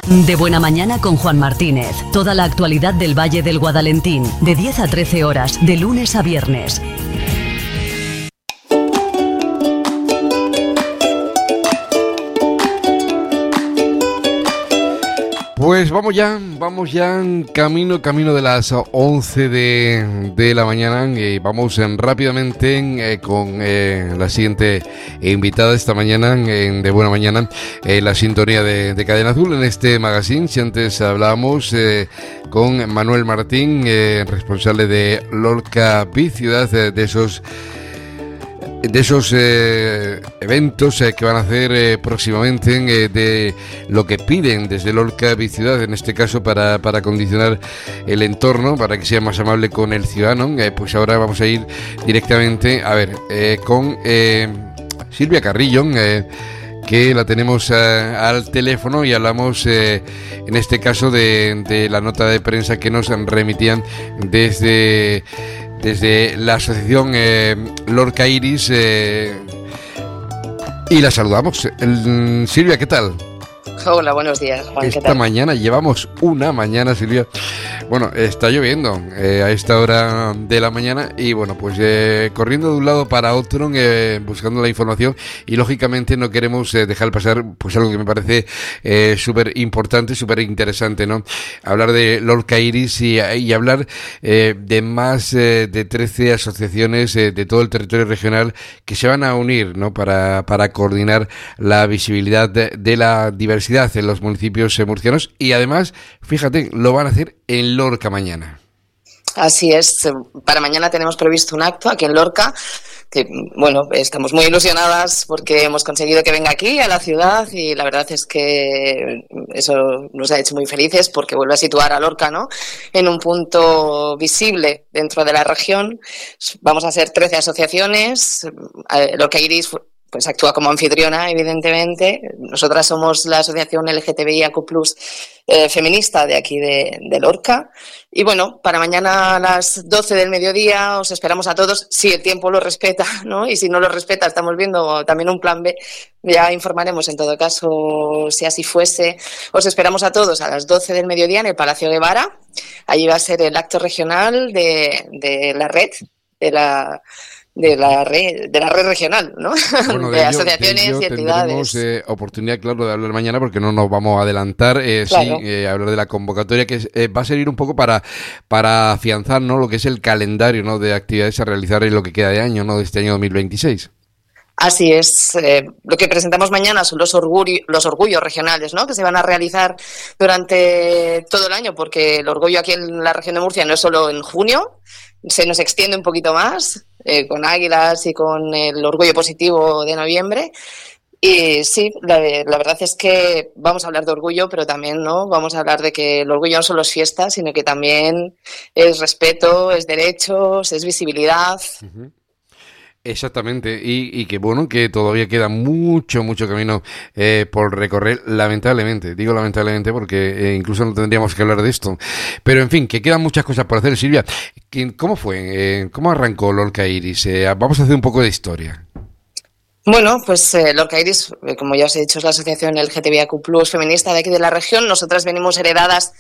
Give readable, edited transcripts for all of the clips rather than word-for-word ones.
De Buena Mañana con Juan Martínez. Toda la actualidad del Valle del Guadalentín, de 10 a 13 horas, de lunes a viernes. Pues vamos ya camino de las 11 de la mañana y vamos rápidamente con la siguiente invitada esta mañana de Buena Mañana, la sintonía de Cadena Azul en este magazine. Si antes hablábamos con Manuel Martín, responsable de Lorca Biciudad, de esos eventos que van a hacer próximamente, de lo que piden desde Lorca Biciudad, en este caso para acondicionar el entorno, para que sea más amable con el ciudadano. Pues ahora vamos a ir directamente con Silvia Carrillo, que la tenemos al teléfono, y hablamos en este caso de la nota de prensa que nos remitían desde la asociación Lorca Iris, y la saludamos. Silvia, ¿qué tal? Hola, buenos días, Juan. ¿Qué tal? Esta mañana llevamos una mañana, Silvia. Bueno, está lloviendo a esta hora de la mañana y bueno, pues corriendo de un lado para otro, buscando la información, y lógicamente no queremos dejar pasar pues algo que me parece súper importante, súper interesante, ¿no? Hablar de Lorca Iris y hablar de más de 13 asociaciones de todo el territorio regional que se van a unir, ¿no? Para coordinar la visibilidad de la diversidad en los municipios murcianos, y además, fíjate, lo van a hacer en Lorca mañana. Así es, para mañana tenemos previsto un acto aquí en Lorca, que bueno, estamos muy ilusionadas porque hemos conseguido que venga aquí a la ciudad, y la verdad es que eso nos ha hecho muy felices porque vuelve a situar a Lorca, ¿no?, en un punto visible dentro de la región. Vamos a ser 13 asociaciones. Lorca Iris pues actúa como anfitriona, evidentemente. Nosotras somos la asociación LGTBIQ+ feminista de aquí de Lorca. Y bueno, para mañana a las 12 del mediodía os esperamos a todos, si el tiempo lo respeta, ¿no? Y si no lo respeta, estamos viendo también un plan B. Ya informaremos en todo caso si así fuese. Os esperamos a todos a las 12 del mediodía en el Palacio Guevara. Allí va a ser el acto regional de la red, de la red regional, ¿no? Bueno, de asociaciones y entidades. Tendremos oportunidad, claro, de hablar mañana, porque no nos vamos a adelantar. Claro. Sí, hablar de la convocatoria, que va a servir un poco para afianzar, ¿no?, lo que es el calendario, ¿no?, de actividades a realizar en lo que queda de año, ¿no?, de este año 2026. Así es. Lo que presentamos mañana son los orgullos regionales, ¿no?, que se van a realizar durante todo el año, porque el orgullo aquí en la región de Murcia no es solo en junio, se nos extiende un poquito más, con Águilas y con el orgullo positivo de noviembre. Y sí, la verdad es que vamos a hablar de orgullo, pero también, ¿no?, vamos a hablar de que el orgullo no solo es fiesta, sino que también es respeto, es derechos, es visibilidad. Uh-huh. Exactamente, y que bueno, que todavía queda mucho camino por recorrer, lamentablemente. Digo lamentablemente porque incluso no tendríamos que hablar de esto. Pero en fin, que quedan muchas cosas por hacer. Silvia, ¿cómo fue? ¿Cómo arrancó Lorca Iris? Vamos a hacer un poco de historia. Bueno, pues Lorca Iris, como ya os he dicho, es la asociación LGTBIQ+ feminista de aquí de la región. Nosotras venimos heredadas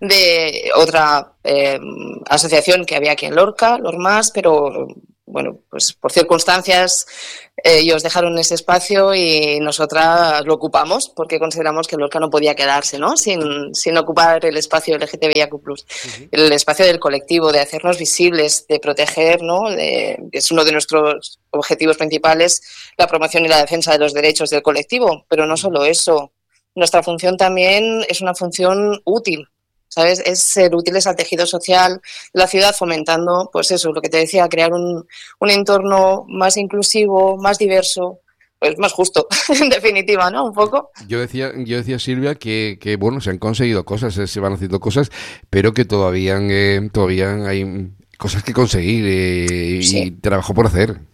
de otra asociación que había aquí en Lorca, Lormas, pero bueno, pues por circunstancias ellos dejaron ese espacio y nosotras lo ocupamos porque consideramos que Lorca no podía quedarse, ¿no?, sin ocupar el espacio LGTBIQ+, uh-huh. El espacio del colectivo, de hacernos visibles, de proteger, ¿no?, que es uno de nuestros objetivos principales, la promoción y la defensa de los derechos del colectivo. Pero no solo eso, nuestra función también es una función útil, ¿sabes? Es ser útiles al tejido social de la ciudad, fomentando, pues eso, lo que te decía, crear un entorno más inclusivo, más diverso, pues más justo, en definitiva, ¿no? Un poco. Yo decía, Silvia, que bueno, se han conseguido cosas, se van haciendo cosas, pero que todavía hay cosas que conseguir, sí, y trabajo por hacer.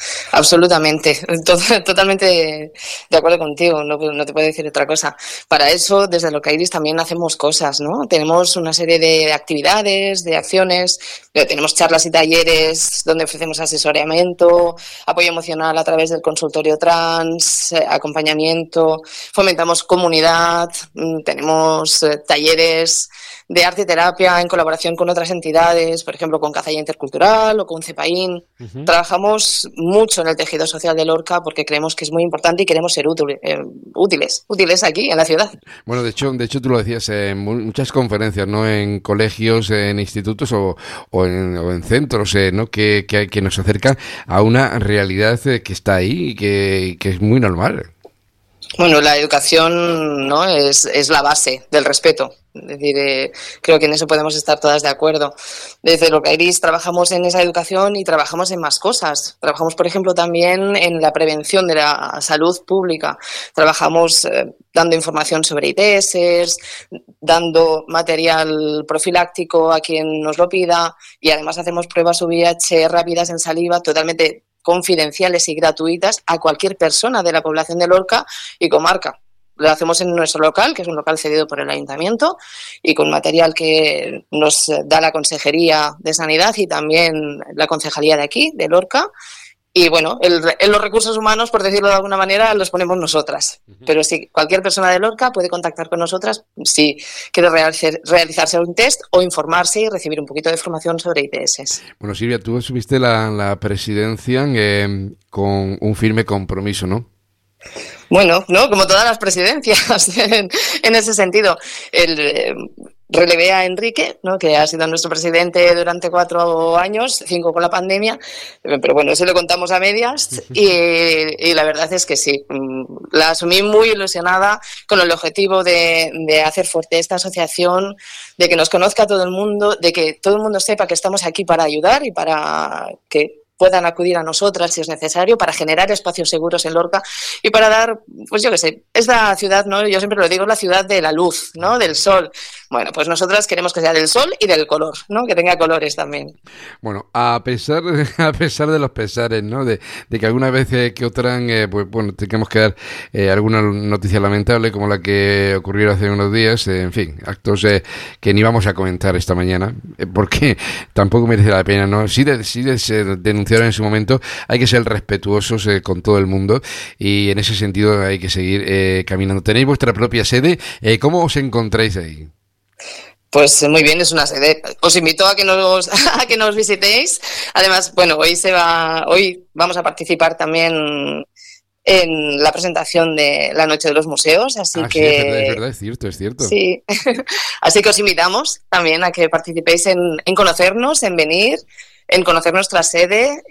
Absolutamente, totalmente de acuerdo contigo, no te puedo decir otra cosa. Para eso, desde Lorca Iris también hacemos cosas, ¿no? Tenemos una serie de actividades, de acciones, tenemos charlas y talleres donde ofrecemos asesoramiento, apoyo emocional a través del consultorio trans, acompañamiento, fomentamos comunidad, tenemos talleres de arte y terapia en colaboración con otras entidades, por ejemplo con Cazalla Intercultural o con CEPAIN. Uh-huh. Trabajamos mucho en el tejido social de Lorca porque creemos que es muy importante y queremos ser útiles aquí en la ciudad. Bueno, de hecho tú lo decías en muchas conferencias, ¿no? En colegios, en institutos o en centros, ¿no? Que nos acercan a una realidad que está ahí y que es muy normal. Bueno, la educación, ¿no? es la base del respeto. Es decir, creo que en eso podemos estar todas de acuerdo. Desde Lorca Iris trabajamos en esa educación y trabajamos en más cosas. Trabajamos, por ejemplo, también en la prevención de la salud pública. Trabajamos dando información sobre ITS, dando material profiláctico a quien nos lo pida y además hacemos pruebas VIH rápidas en saliva totalmente confidenciales y gratuitas a cualquier persona de la población de Lorca y comarca. Lo hacemos en nuestro local, que es un local cedido por el ayuntamiento, y con material que nos da la Consejería de Sanidad y también la concejalía de aquí, de Lorca. Y bueno, los recursos humanos, por decirlo de alguna manera, los ponemos nosotras. Uh-huh. Pero sí, cualquier persona de Lorca puede contactar con nosotras si quiere realizarse un test o informarse y recibir un poquito de información sobre ITS. Bueno, Silvia, tú asumiste la presidencia con un firme compromiso, ¿no? Bueno, no, como todas las presidencias, en ese sentido. Relevé a Enrique, ¿no? Que ha sido nuestro presidente durante 4 años, 5 con la pandemia, pero bueno, eso lo contamos a medias y la verdad es que sí, la asumí muy ilusionada con el objetivo de hacer fuerte esta asociación, de que nos conozca todo el mundo, de que todo el mundo sepa que estamos aquí para ayudar y para que puedan acudir a nosotras si es necesario, para generar espacios seguros en Lorca y para dar, pues yo qué sé, es la ciudad, ¿no? Yo siempre lo digo, es la ciudad de la luz, ¿no? Del sol. Bueno, pues nosotras queremos que sea del sol y del color, ¿no? Que tenga colores también. Bueno, a pesar de los pesares, ¿no? De que alguna vez que otra, pues bueno, tengamos que dar alguna noticia lamentable como la que ocurrió hace unos días, en fin, actos que ni vamos a comentar esta mañana, porque tampoco merece la pena, ¿no? Sí de ser denunciaron en su momento, hay que ser respetuosos con todo el mundo y en ese sentido hay que seguir caminando. Tenéis vuestra propia sede, ¿cómo os encontráis ahí? Pues muy bien, es una sede. Os invito a que nos visitéis. Además, bueno, hoy vamos a participar también en la presentación de la Noche de los Museos, así que... Sí, es verdad, es cierto. Sí, así que os invitamos también a que participéis en conocernos, en venir, en conocer nuestra sede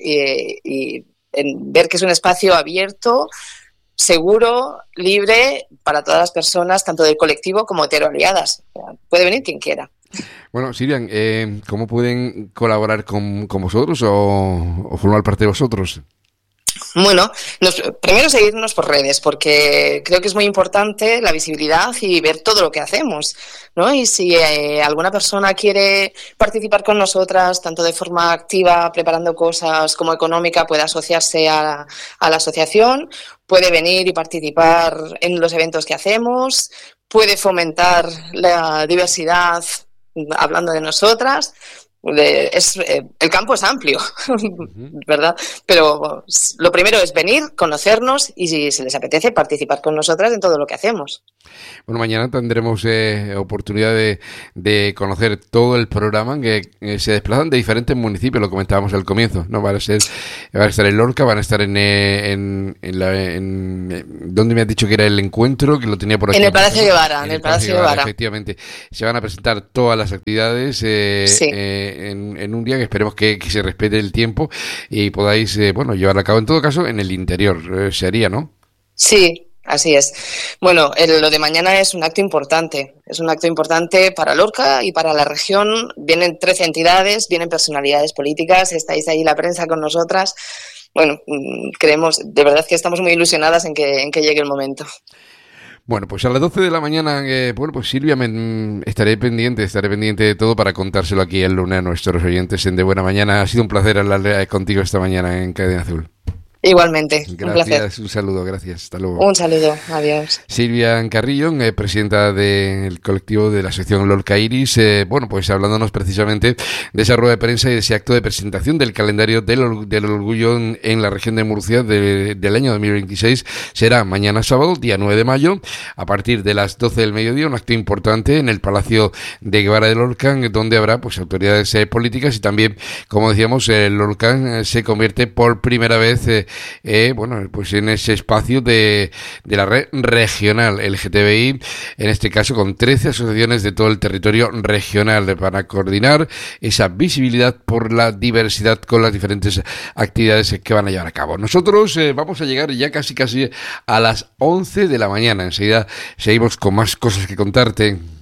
y en ver que es un espacio abierto, seguro, libre para todas las personas, tanto del colectivo como heteroaliadas. Puede venir quien quiera. Bueno, Sirian, ¿cómo pueden colaborar con vosotros o formar parte de vosotros? Bueno, primero seguirnos por redes, porque creo que es muy importante la visibilidad y ver todo lo que hacemos, ¿no? Y si alguna persona quiere participar con nosotras, tanto de forma activa, preparando cosas, como económica, puede asociarse a la asociación, puede venir y participar en los eventos que hacemos, puede fomentar la diversidad hablando de nosotras. El campo es amplio, ¿verdad? Pero lo primero es venir, conocernos y si se les apetece participar con nosotras en todo lo que hacemos. Bueno, mañana tendremos oportunidad de conocer todo el programa que se desplazan de diferentes municipios, lo comentábamos al comienzo, ¿no? Van a estar en Lorca, van a estar en ¿dónde me has dicho que era el encuentro? Que lo tenía por aquí. En el Palacio Guevara, en el Palacio Guevara. Efectivamente. Se van a presentar todas las actividades sí. En un día que esperemos que se respete el tiempo y podáis, llevarlo a cabo en todo caso en el interior, se haría, ¿no? Sí. Así es. Bueno, lo de mañana es un acto importante. Es un acto importante para Lorca y para la región. Vienen 13 entidades, vienen personalidades políticas, estáis ahí la prensa con nosotras. Bueno, creemos, de verdad que estamos muy ilusionadas en que llegue el momento. Bueno, pues a las 12 de la mañana, pues Silvia, estaré pendiente de todo para contárselo aquí el lunes a nuestros oyentes en De Buena Mañana. Ha sido un placer hablar contigo esta mañana en Cadena Azul. Igualmente, Gracias, un placer. un saludo, gracias. Hasta luego. Un saludo, adiós. Silvia Carrillo, presidenta del colectivo de la asociación Lorca Iris, bueno, pues hablándonos precisamente de esa rueda de prensa y de ese acto de presentación del calendario del orgullo en la región de Murcia del año 2026. Será mañana sábado, día 9 de mayo, a partir de las 12 del mediodía, un acto importante en el Palacio de Guevara de Lorca, donde habrá pues autoridades políticas y también, como decíamos, Lorca se convierte por primera vez bueno, pues en ese espacio de la red regional LGTBI, en este caso con 13 asociaciones de todo el territorio regional para coordinar esa visibilidad por la diversidad con las diferentes actividades que van a llevar a cabo. Nosotros vamos a llegar ya casi a las 11 de la mañana. Enseguida seguimos con más cosas que contarte.